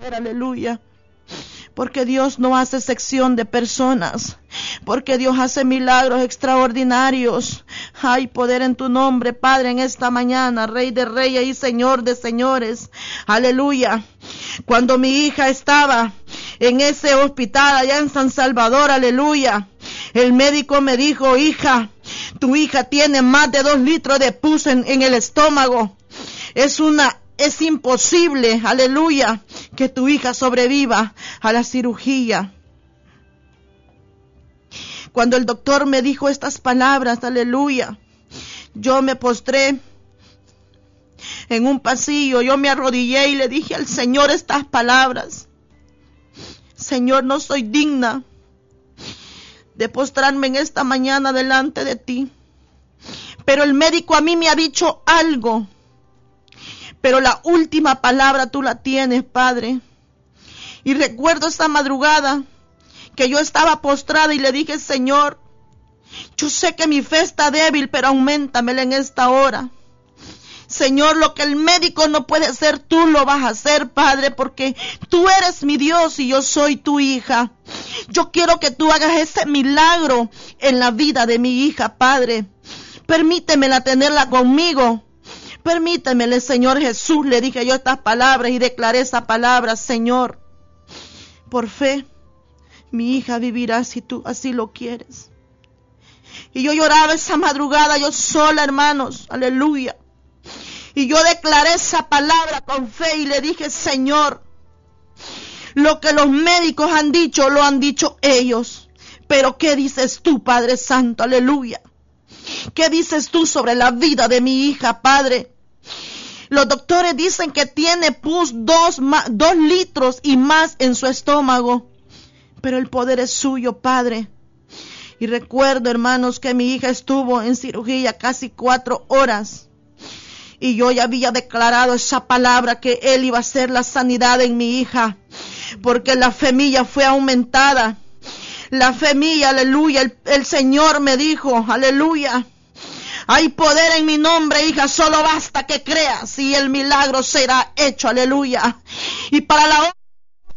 poder, aleluya. Porque Dios no hace excepción de personas, porque Dios hace milagros extraordinarios. Hay poder en tu nombre, Padre, en esta mañana, Rey de reyes y Señor de señores. Aleluya. Cuando mi hija estaba en ese hospital allá en San Salvador, aleluya, el médico me dijo: hija, tu hija tiene más de 2 litros de pus en el estómago. Es imposible, aleluya, que tu hija sobreviva a la cirugía. Cuando el doctor me dijo estas palabras, aleluya, yo me postré en un pasillo, yo me arrodillé y le dije al Señor estas palabras: Señor, no soy digna de postrarme en esta mañana delante de ti, pero el médico a mí me ha dicho algo. Pero la última palabra tú la tienes, Padre. Y recuerdo esta madrugada que yo estaba postrada y le dije: Señor, yo sé que mi fe está débil, pero auméntamela en esta hora. Señor, lo que el médico no puede hacer, tú lo vas a hacer, Padre, porque tú eres mi Dios y yo soy tu hija. Yo quiero que tú hagas ese milagro en la vida de mi hija, Padre. Permítemela tenerla conmigo. Permítemele, Señor Jesús, le dije yo estas palabras y declaré esa palabra: Señor, por fe, mi hija vivirá si tú así lo quieres. Y yo lloraba esa madrugada, yo sola, hermanos, aleluya. Y yo declaré esa palabra con fe y le dije: Señor, lo que los médicos han dicho, lo han dicho ellos. Pero ¿qué dices tú, Padre Santo? Aleluya. ¿Qué dices tú sobre la vida de mi hija, Padre? Los doctores dicen que tiene pus 2 litros y más en su estómago. Pero el poder es suyo, Padre. Y recuerdo, hermanos, que mi hija estuvo en cirugía casi 4 horas. Y yo ya había declarado esa palabra que Él iba a hacer la sanidad en mi hija. Porque la fe mía fue aumentada. La fe mía, aleluya, el Señor me dijo, aleluya: hay poder en mi nombre, hija, solo basta que creas y el milagro será hecho, aleluya. Y para la